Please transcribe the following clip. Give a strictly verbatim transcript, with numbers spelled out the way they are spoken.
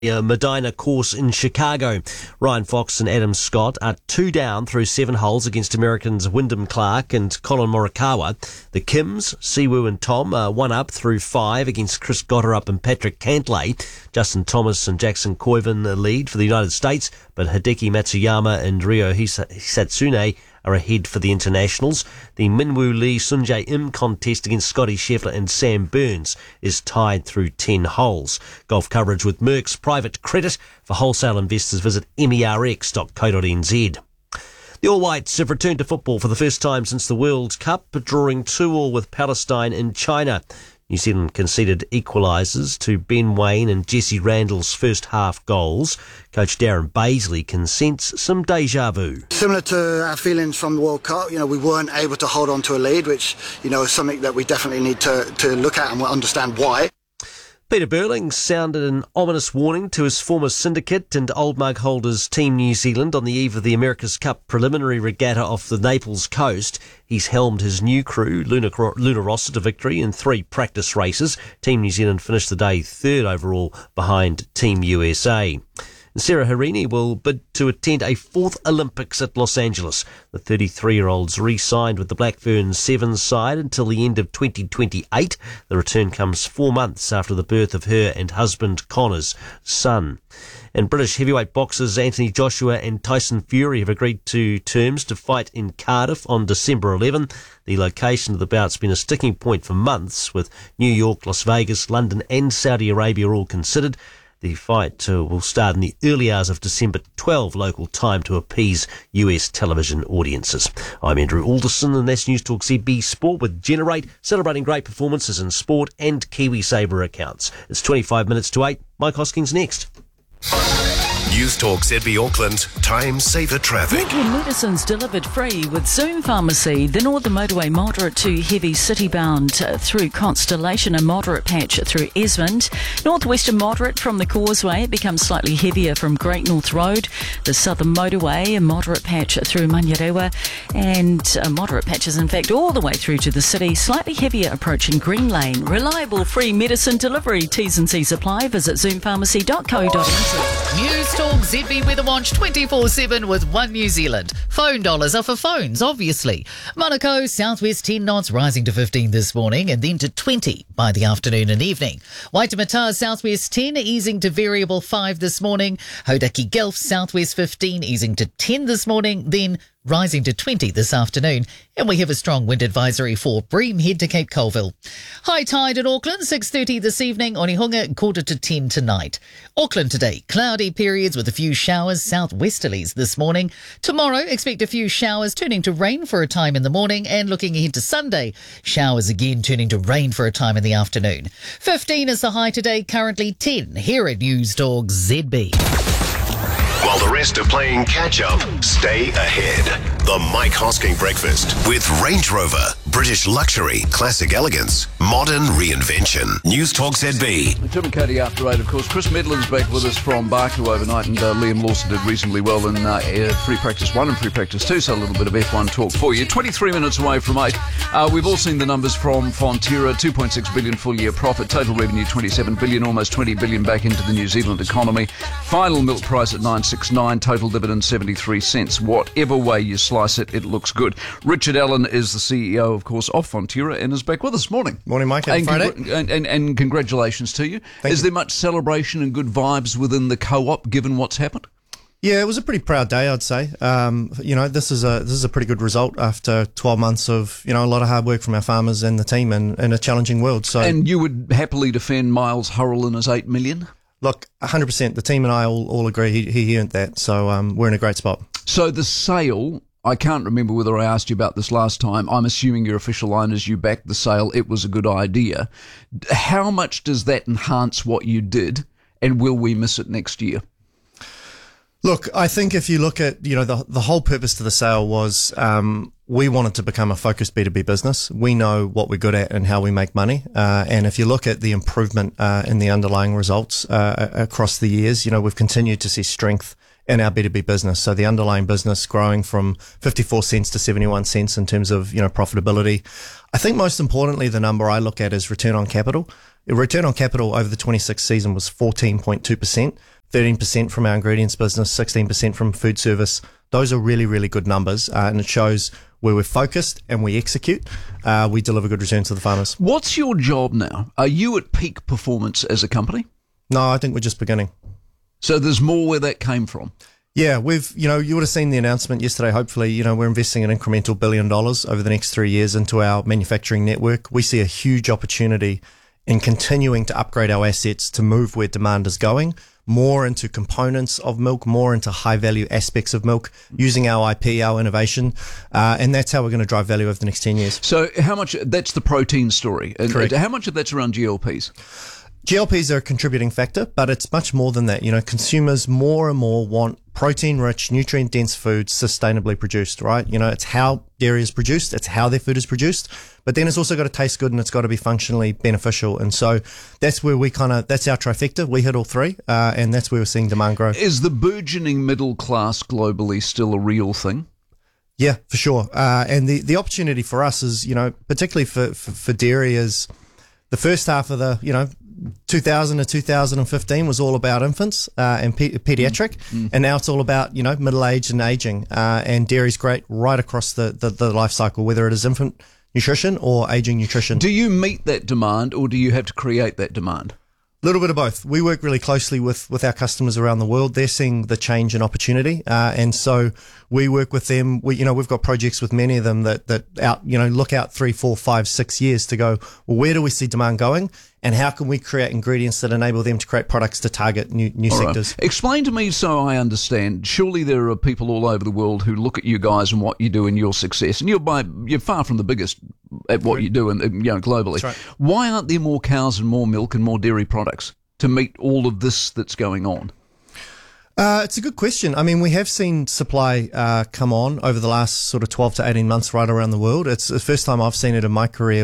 Uh, Medina course in Chicago. Ryan Fox and Adam Scott are two down through seven holes against Americans Wyndham Clark and Colin Morikawa. The Kims, Siwoo and Tom are one up through five against Chris Gotterup and Patrick Cantlay. Justin Thomas and Jackson Koiven lead for the United States, but Hideki Matsuyama and Ryo Hisatsune are ahead for the internationals. The Minwoo Lee Sunjae Im contest against Scotty Scheffler and Sam Burns is tied through ten holes. Golf coverage with Merck's Private Credit. For wholesale investors, visit merx dot co dot n z. The All Whites have returned to football for the first time since the World Cup, drawing two all with Palestine in China. New Zealand conceded equalisers to Ben Waine and Jesse Randall's first half goals. Coach Darren Baisley can sense some deja vu. Similar to our feelings from the World Cup, you know, we weren't able to hold on to a lead, which, you know, is something that we definitely need to, to look at and we'll understand why. Peter Burling sounded an ominous warning to his former syndicate and Old Mug holders Team New Zealand on the eve of the America's Cup preliminary regatta off the Naples coast. He's helmed his new crew, Luna, Luna Rossa, to victory in three practice races. Team New Zealand finished the day third overall behind Team U S A. Sarah Harini will bid to attend a fourth Olympics at Los Angeles. The thirty-three-year-old's re-signed with the Black Ferns Sevens side until the end of twenty twenty-eight. The return comes four months after the birth of her and husband Connor's son. And British heavyweight boxers Anthony Joshua and Tyson Fury have agreed to terms to fight in Cardiff on December eleventh. The location of the bout's been a sticking point for months, with New York, Las Vegas, London and Saudi Arabia all considered. The fight uh, will start in the early hours of December twelfth local time to appease U S television audiences. I'm Andrew Alderson and that's News Talk Z B Sport with Generate, celebrating great performances in sport and KiwiSaver accounts. It's twenty-five minutes to eight. Mike Hoskins next. News Talk Z B Auckland, time saver traffic. Get your medicines delivered free with Zoom Pharmacy. The Northern Motorway moderate to heavy city-bound uh, through Constellation, a moderate patch through Esmond. Northwestern moderate from the Causeway. It becomes slightly heavier from Great North Road. The Southern Motorway, a moderate patch through Manurewa, and uh, moderate patches, in fact, all the way through to the city. Slightly heavier approaching Green Lane. Reliable free medicine delivery. T's and C's apply. Visit zoom pharmacy dot co dot n z. News Talk Z B Weather Watch twenty-four seven with One New Zealand. Phone dollars are for phones, obviously. Monaco, southwest ten knots, rising to fifteen this morning and then to twenty by the afternoon and evening. Waitemata, southwest ten, easing to variable five this morning. Hodaki Gulf, southwest fifteen, easing to ten this morning, then rising to twenty this afternoon. And we have a strong wind advisory for Bream Head to Cape Colville. High tide in Auckland, six thirty this evening. Onehunga, quarter to ten tonight. Auckland today, cloudy periods with a few showers, southwesterlies this morning. Tomorrow, expect a few showers turning to rain for a time in the morning, and looking ahead to Sunday, showers again turning to rain for a time in the afternoon. fifteen is the high today, currently ten here at News Talk Z B. While the rest are playing catch-up, stay ahead. The Mike Hosking Breakfast with Range Rover. British luxury, classic elegance, modern reinvention. News Talk Z B. Tim and Katie after eight, of course. Chris Medlin's back with us from Barku overnight, and uh, Liam Lawson did reasonably well in uh, free practice one and free practice two, so a little bit of F one talk for you. twenty-three minutes away from eight. Uh, we've all seen the numbers from Fonterra. two point six billion full year profit, total revenue twenty-seven billion, almost twenty billion back into the New Zealand economy. Final milk price at nine sixty-nine, total dividend seventy-three cents. Whatever way you slice it, it looks good. Richard Allen is the C E O, of course, of Fonterra, and is back with us. Morning. Morning, Mike. Happy and, Friday. Congr- and, and, and congratulations to you. Thank is you. there much celebration and good vibes within the co-op, given what's happened? Yeah, it was a pretty proud day, I'd say. Um, you know, this is a this is a pretty good result after twelve months of, you know, a lot of hard work from our farmers and the team, and in a challenging world. So, and you would happily defend Miles Hurrell and his eight million? Look, one hundred percent. The team and I all, all agree he, he earned that. So um, we're in a great spot. So the sale, I can't remember whether I asked you about this last time. I'm assuming your official line is you backed the sale. It was a good idea. How much does that enhance what you did, and will we miss it next year? Look, I think if you look at, you know, the the whole purpose to the sale was um, we wanted to become a focused B two B business. We know what we're good at and how we make money. Uh, and if you look at the improvement uh, in the underlying results uh, across the years, you know, we've continued to see strength in our B two B business. So the underlying business growing from fifty-four cents to seventy-one cents in terms of, you know, profitability. I think most importantly, the number I look at is return on capital. Return on capital over the twenty-six season was fourteen point two percent, thirteen percent from our ingredients business, sixteen percent from food service. Those are really, really good numbers, uh, and it shows where we're focused and we execute, uh, we deliver good returns to the farmers. What's your job now? Are you at peak performance as a company? No, I think we're just beginning. So there's more where that came from? Yeah, we've, you know, you would have seen the announcement yesterday. Hopefully, you know, we're investing an incremental billion dollars over the next three years into our manufacturing network. We see a huge opportunity in continuing to upgrade our assets to move where demand is going, more into components of milk, more into high value aspects of milk, using our I P, our innovation, uh, and that's how we're going to drive value over the next ten years. So how much, that's the protein story. And Correct. How much of that's around G L Ps? G L Ps are a contributing factor, but it's much more than that. You know, consumers more and more want protein-rich, nutrient-dense foods sustainably produced, right? You know, it's how dairy is produced, it's how their food is produced, but then it's also got to taste good and it's got to be functionally beneficial. And so that's where we kind of, that's our trifecta. We hit all three, uh, and that's where we're seeing demand grow. Is the burgeoning middle class globally still a real thing? Yeah, for sure. Uh, and the, the opportunity for us is, you know, particularly for, for, for dairy is the first half of the, you know, two thousand to two thousand fifteen was all about infants uh, and pe- pediatric, mm. and now it's all about, you know, middle age and aging. Uh, and dairy's great right across the, the, the life cycle, whether it is infant nutrition or aging nutrition. Do you meet that demand, or do you have to create that demand? A little bit of both. We work really closely with, with our customers around the world. They're seeing the change and opportunity, uh, and so we work with them. We, you know, we've got projects with many of them that that out, you know, look out three, four, five, six years to go, well, where do we see demand going, and how can we create ingredients that enable them to create products to target new new all sectors? Right. Explain to me so I understand. Surely there are people all over the world who look at you guys and what you do and your success, and you're by you're far from the biggest at what you do, and you know, globally. Right. Why aren't there more cows and more milk and more dairy products to meet all of this that's going on? Uh, it's a good question. I mean, we have seen supply uh, come on over the last sort of twelve to eighteen months right around the world. It's the first time I've seen it in my career